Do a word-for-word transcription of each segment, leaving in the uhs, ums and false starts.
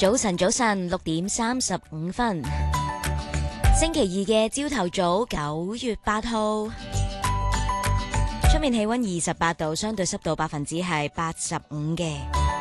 早晨，早晨，六點三十五分，星期二嘅朝頭早，九月八號，出面氣溫二十八度，相對濕度百分之係八十五嘅。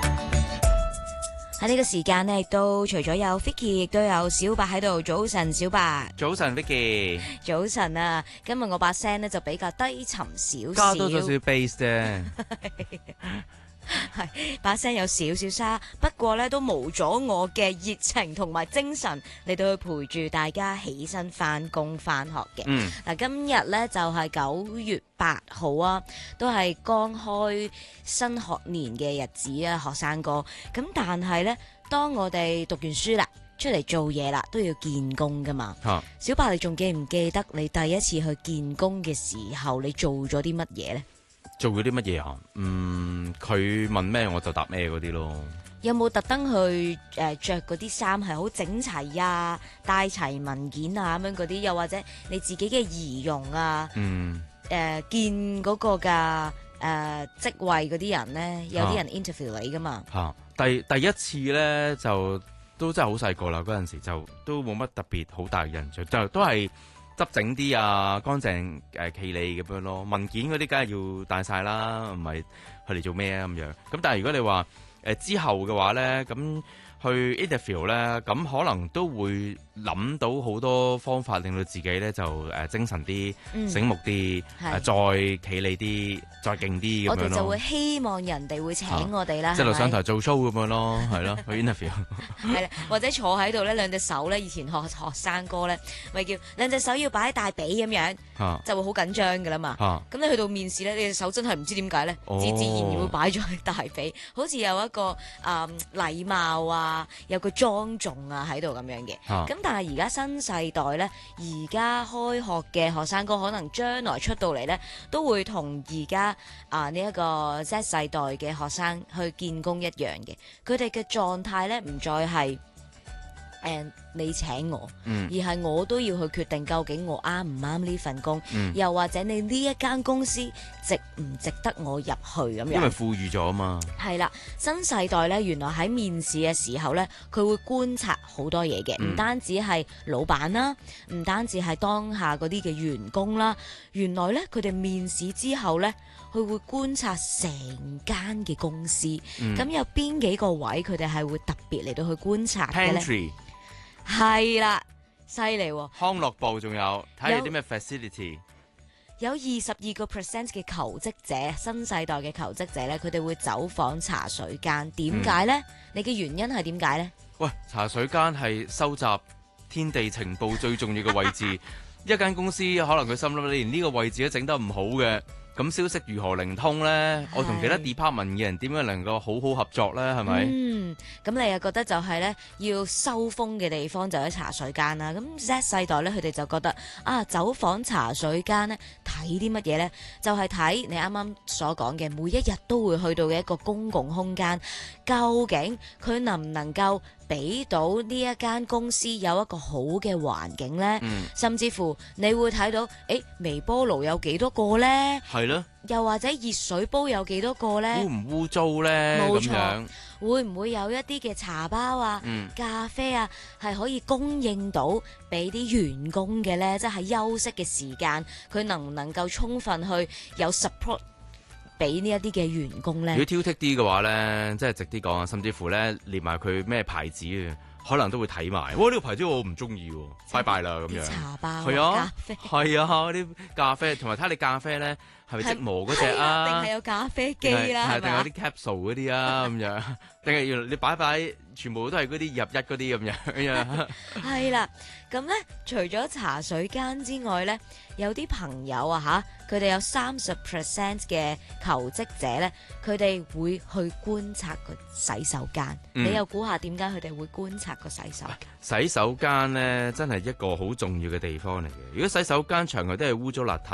喺呢個時間呢，亦都除咗有 Vicky， 亦都有小白喺度。早晨，小白。 早晨 Vicky。 早晨啊，今日我把聲呢就比較低沉少少， 加多咗少少 bass 啫。 係把聲有少少沙，不過咧都冇咗我嘅熱情同埋精神嚟到去陪住大家起身翻工翻學嘅。 嗯， 嗱，今日咧就係九月八號啊，都係剛開新學年嘅日子啊，學生哥。咁但係咧，當我哋讀完書啦，出嚟做嘢啦，都要見工噶嘛。 啊、 小白，你仲記唔記得你第一次去見工嘅時候，你做咗啲乜嘢呢？ 做咗啲乜嘢啊？嗯，佢問咩我就答咩嗰啲咯。 有冇特登去誒著嗰啲衫係好整齊啊，帶齊文件啊咁樣嗰啲？又或者你自己嘅儀容啊？ 嗯。 誒、呃、見嗰個嘅誒、呃、職位嗰啲人咧，有啲人 interview 你噶嘛？ 嚇、啊！第第一次咧就都真係好細個啦，嗰陣時就都冇乜特別好大嘅印象，就都係執整啲啊，乾淨誒企理咁樣咯。文件嗰啲梗係要帶晒啦，唔係佢哋做咩啊咁樣。咁但係如果你話誒、呃、之後嘅話咧，咁去 interview 咧，咁可能都會諗到好多方法，令到自己咧就誒、呃、精神啲、 嗯、 醒目啲、呃，再企理啲、再勁啲咁樣咯。 我哋就會希望人哋會請我哋啦， 即係落上台做 show 咁樣咯， 咯，係咯，去 interview。 係啦，或者坐喺度咧，兩隻手咧，以前學學生哥咧，咪叫兩隻手要擺喺大髀咁樣， 啊、 就會好緊張噶啦嘛。咁、啊、你去到面試咧，你隻手真係唔知點解咧，自自然然會擺咗喺大髀，好似有一個誒禮、嗯、貌啊。有個莊重啊喺度咁樣嘅，咁、啊、但係而家新世代呢，而家開學嘅學生哥可能將來出到嚟呢，都會同而家啊呢一個 Z 世代嘅學生去見工一樣嘅，佢哋嘅狀態呢，唔再係誒、呃、你請我， 嗯、 而係我都要去決定究竟我啱唔啱呢份工， 嗯、 又或者你呢一間公司值唔值得我入去咁樣。 因為富裕咗啊嘛。係啦，新世代咧，原來喺面試嘅時候咧，佢會觀察好多嘢嘅，唔、嗯、單止係老闆啦，唔單止係當下嗰啲嘅員工啦，原來咧佢哋面試之後咧，佢會觀察成間嘅公司，咁、嗯、有邊幾個位佢哋係會特別嚟到去觀察嘅咧？ Pantry 係啦，犀利喎！ 康樂部仲有睇下啲咩 facility。 有二十二個 percent 嘅求職者，新世代嘅求職者咧，佢哋會走訪茶水間。點解呢？嗯、你嘅原因係點解呢？ 喂，茶水間係收集天地情報最重要嘅位置。一間公司可能佢心諗，你連呢個位置都整得唔好嘅，咁消息如何靈通呢？我同其他 department 嘅人點樣能夠好好合作呢？係咪？嗯， 咁你又覺得就係咧要收風嘅地方就喺茶水間啦。咁 Z 世代咧，佢哋就覺得啊，走訪茶水間咧，睇啲乜嘢呢？就係、是、睇你啱啱所講嘅，每一日都會去到嘅一個公共空間，究竟佢能唔能夠俾到呢一間公司有一個好嘅環境呢？嗯、甚至乎你會睇到，誒，微波爐有幾多個呢？ 係咯。 又或者熱水煲有幾多個呢？ 污唔污糟呢？ 冇錯。 咁樣會唔會有一啲嘅茶包啊、嗯、咖啡啊，係可以供應到俾啲員工嘅呢？即係休息嘅時間，佢能唔能夠充分去有 support 俾呢一啲嘅員工呢？ 如果挑剔啲嘅話呢，即係直啲講啊，甚至乎呢，連埋佢咩牌子啊，可能都會睇埋。哇！呢個牌子我唔中意，拜拜啦咁樣。 茶包、啊、 係啊， 咖啡係啊，啲咖啡同埋睇你咖啡呢，係咪即磨嗰隻啊？ 定係、啊、有咖啡機啦？ 係定有啲 capsule 嗰啲啊？咁樣定係要你擺擺，全部都係嗰啲入一嗰啲咁樣。 係啦，咁咧除咗茶水間之外咧，有啲朋友啊吓，佢哋有三十 percent 嘅求職者咧，佢哋會去觀察個洗手間。嗯、你又估下點解佢哋會觀察個洗手間？ 洗手間咧真係一個好重要嘅地方嚟嘅。如果洗手間長期都係污糟邋遢